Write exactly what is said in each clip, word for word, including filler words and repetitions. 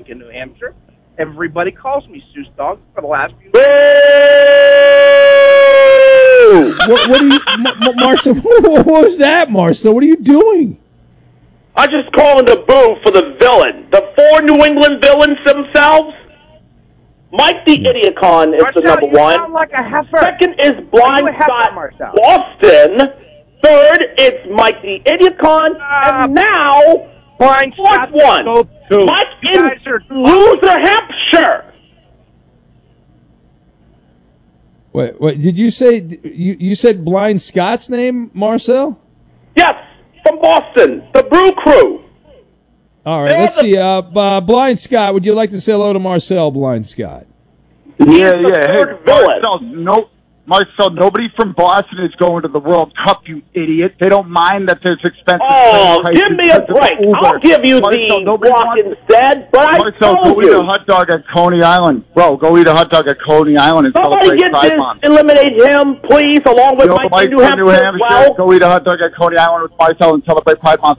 Mike in New Hampshire. Everybody calls me Seuss Dog for the last few years. what, what are you, M- Marcel? What was that, Marcel? What are you doing? I'm just calling the boo for the villain. The four New England villains themselves. Mike the Idiocon is Marcel, the number you one. Sound like a heifer. Second is Blind Scott Marcel? Boston. Third, it's Mike the Idiocon. Uh, and now, Blind fourth one, Mike in are... Loser Hampshire. Wait, wait, did you say, you, you said Blind Scott's name, Marcel? Yes, from Boston, the Brew Crew. All right, They're let's the... see. Uh, uh, Blind Scott, would you like to say hello to Marcel, Blind Scott? Yeah, yeah. Hey, Marcel, no, Marcel, nobody from Boston is going to the World Cup, you idiot. They don't mind that there's expensive. Oh, give me a break. I'll give you Marcel, the walk instead, but I Marcel, told go you. eat a hot dog at Coney Island. Bro, go eat a hot dog at Coney Island and Somebody celebrate get Pride this, Month. eliminate him, please, along with Yo, Mike, Mike New Hampshire, New Hampshire as well. Go eat a hot dog at Coney Island with Marcel and celebrate Pride Month.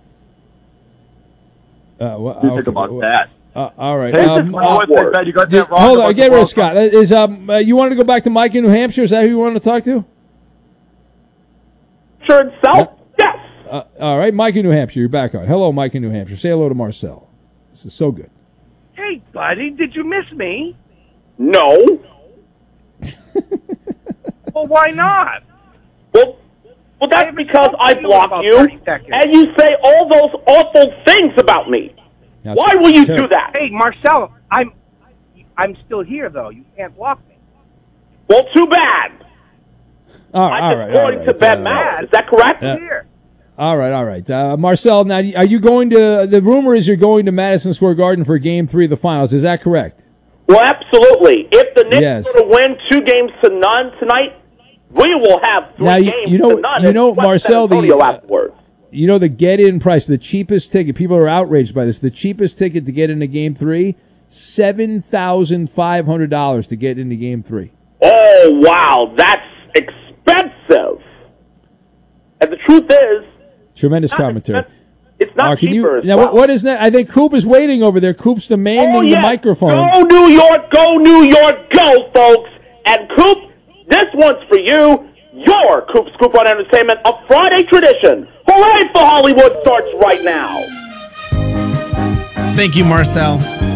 Uh, well, you okay, think about well, that. Uh, all right. Hey, um, uh, you got did, that wrong hold on, get rid of Scott. Scott. Is um, uh, you wanted to go back to Mike in New Hampshire? Is that who you wanted to talk to? Sure itself. Yes. Uh, all right, Mike in New Hampshire. You're back on. Hello, Mike in New Hampshire. Say hello to Marcel. This is so good. Hey, buddy, did you miss me? No. Well, why not? Well, well, that's because I blocked you, and you say all those awful things about me. Now, why will you sure. do that? Hey, Marcel, I'm, I'm still here though. You can't block me. Well, too bad. All right, I'm all just right, all going right. to bad uh, mouth. Is that correct? Uh, Here. All right, all right. Uh, Marcel, now, are you going to, the rumor is you're going to Madison Square Garden for Game three of the finals. Is that correct? Well, absolutely. If the Knicks yes. were to win two games to none tonight, we will have three now, you, games you know, to none. You know, Marcel, the, uh, afterwards. you know the get-in price, the cheapest ticket, people are outraged by this, the cheapest ticket to get into Game three, seven thousand five hundred dollars to get into Game three. Oh, wow. That's expensive. And the truth is... Tremendous commentary. It's not uh, can cheaper you, now, well. what, what is that? I think Coop is waiting over there. Coop's demanding oh, yes. the microphone. Go New York, go New York, go, folks. And Coop, this one's for you. Your Coop Scoop on Entertainment, a Friday tradition. Hooray for Hollywood starts right now. Thank you, Marcel.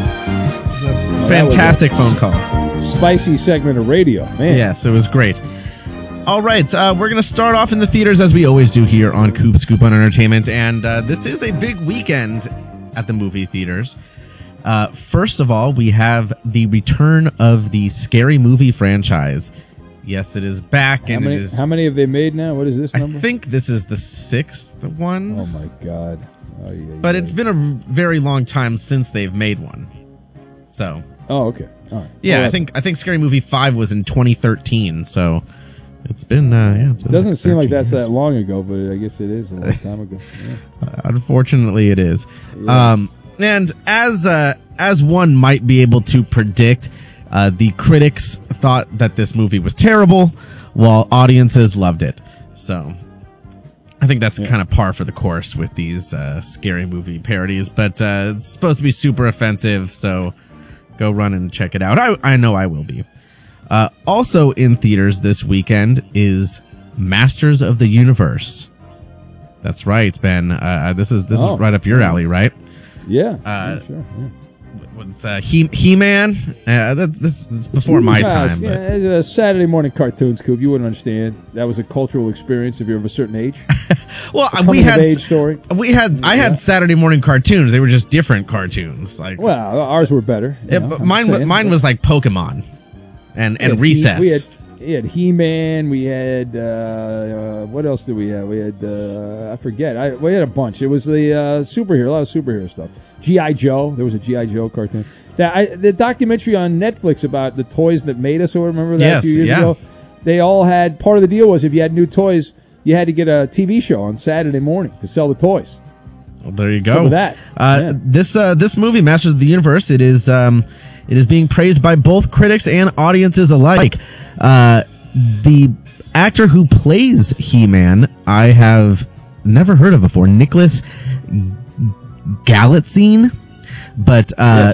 Fantastic phone call. Spicy segment of radio, man. Yes, it was great. All right, uh, we're going to start off in the theaters as we always do here on Coop Scoop on Entertainment, and uh, this is a big weekend at the movie theaters. Uh, first of all, we have the return of the Scary Movie franchise. Yes, it is back, how and many, it is. How many have they made now? What is this number? I think this is the sixth one. Oh my god! Oh, yeah, but yeah. it's been a very long time since they've made one. So. Oh, okay. All right. Yeah, well, I think I think Scary Movie five was in twenty thirteen. So. It's been, uh, yeah, it's been. It doesn't like seem like that's years. that long ago, but I guess it is a long time ago. Yeah. Uh, unfortunately, it is. Yes. Um, and as uh, as one might be able to predict, uh, the critics thought that this movie was terrible, while audiences loved it. So, I think that's yeah. kind of par for the course with these uh, Scary Movie parodies. But uh, it's supposed to be super offensive, so go run and check it out. I I know I will be. Uh, also in theaters this weekend is Masters of the Universe. That's right, Ben. Uh, this is this oh, is right up your alley, right? Yeah, uh, yeah sure. Yeah. What's uh, He He-Man? Uh, that's this is before my yes, time. Yeah, but. it's a Saturday morning cartoons, Coop. You wouldn't understand. That was a cultural experience if you're of a certain age. well, a we had age story. We had I had yeah. Saturday morning cartoons. They were just different cartoons. Like well, ours were better. Yeah, know, but mine saying, mine but, was like Pokemon. And and Recess. He, we had we had He-Man. We had uh, uh, what else did we have? We had uh, I forget. I we had a bunch. It was the uh, superhero, a lot of superhero stuff. G I Joe. There was a G I Joe cartoon. That I, the documentary on Netflix about the toys that made us. Or remember that yes, a few years yeah. ago? They all had part of the deal was if you had new toys, you had to get a T V show on Saturday morning to sell the toys. Well, there you go. Some of that. Uh, yeah. This uh, this movie, Masters of the Universe, it is. Um, It is being praised by both critics and audiences alike. Uh, the actor who plays He-Man, I have never heard of before, Nicholas Galitzine. But uh,